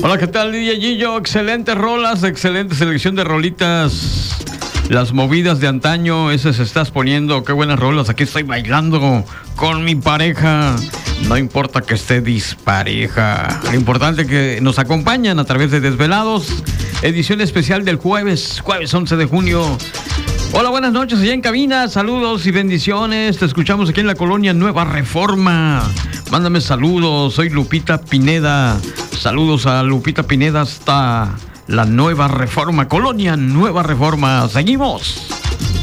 Hola, ¿qué tal, DJ Gillo? Excelentes rolas, excelente selección de rolitas. Las movidas de antaño, esas estás poniendo. Qué buenas rolas. Aquí estoy bailando con mi pareja. No importa que esté dispareja. Lo importante es que nos acompañan a través de Desvelados. Edición especial del jueves 11 de junio. Hola, buenas noches allá en cabina. Saludos y bendiciones. Te escuchamos aquí en la colonia Nueva Reforma. Mándame saludos. Soy Lupita Pineda. Saludos a Lupita Pineda hasta la Nueva Reforma. Colonia Nueva Reforma. Seguimos.